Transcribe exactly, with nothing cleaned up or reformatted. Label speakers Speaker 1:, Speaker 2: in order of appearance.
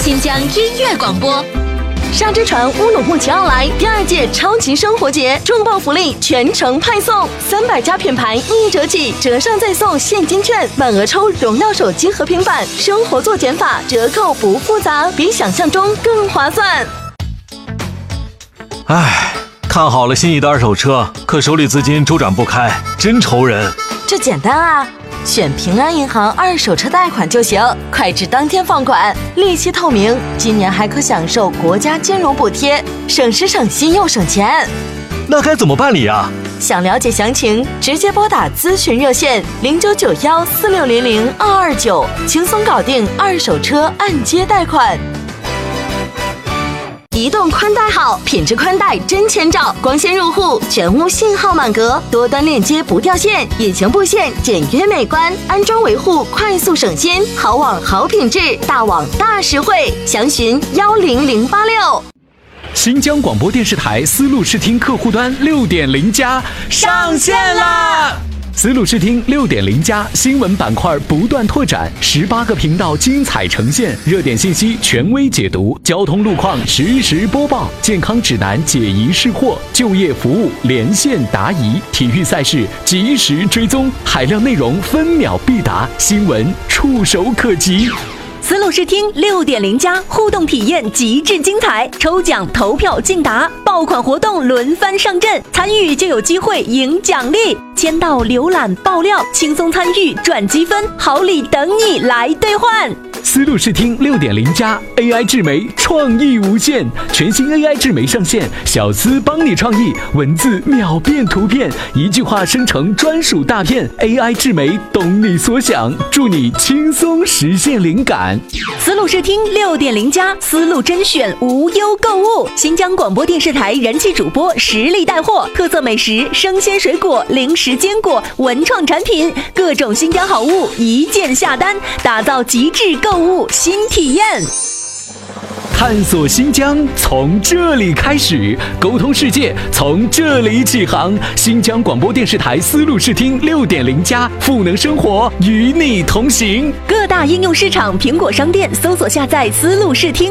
Speaker 1: 新疆音乐广播。
Speaker 2: 沙之船乌鲁木齐奥莱第二届超级生活节重磅福利全程派送，三百家品牌一折起，折上再送现金券，满额抽荣耀手机和平板。生活做减法，折扣不复杂，比想象中更划算。
Speaker 3: 唉，看好了心仪的二手车，可手里资金周转不开，真愁人。
Speaker 2: 这简单啊，选平安银行二手车贷款就行，快至当天放款，利息透明，今年还可享受国家金融补贴，省时省心又省钱。
Speaker 3: 那该怎么办理啊？
Speaker 2: 想了解详情，直接拨打咨询热线零九九幺四六零零二二九，轻松搞定二手车按揭贷款。移动宽带好，品质宽带真千兆，光纤入户，全屋信号满格，多端链接不掉线，隐形布线简约美观，安装维护快速省心，好网好品质，大网大实惠，详询幺零零八六。
Speaker 4: 新疆广播电视台丝路视听客户端 六点零 加上线啦！丝路视听 六点零 加新闻板块不断拓展，十八个频道精彩呈现，热点信息权威解读，交通路况实时播报，健康指南解疑释惑，就业服务连线答疑，体育赛事及时追踪，海量内容分秒必达，新闻触手可及。
Speaker 5: 丝路视听 六点零 加互动体验极致精彩，抽奖投票竞答，爆款活动轮番上阵，参与就有机会赢奖励，签到浏览爆料，轻松参与赚积分，好礼等你来兑换。
Speaker 4: 丝路视听 六点零 加 A I 智媒创意无限，全新 A I 智媒上线，小丝帮你创意，文字秒变图片，一句话生成专属大片， A I 智媒懂你所想，助你轻松实现灵感。
Speaker 5: 丝路视听 六点零 加丝路甄选无忧购物，新疆广播电视台人气主播实力带货，特色美食、生鲜水果、零食坚果、文创产品，各种新疆好物一键下单，打造极致购物新体验。
Speaker 4: 探索新疆从这里开始，沟通世界从这里起航。新疆广播电视台丝路视听 六点零 加赋能生活，与你同行。
Speaker 5: 各大应用市场苹果商店搜索下载丝路视听